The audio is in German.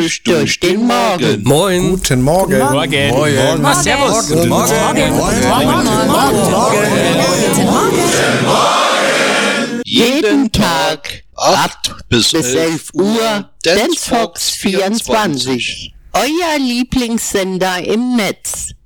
euch durch den Morgen. Moin. Guten Morgen. Morgen. Morgen. Was, servus. Guten Morgen. Jeden Tag 8 bis 11 Uhr Dance Fox 24. Euer Lieblingssender im Netz.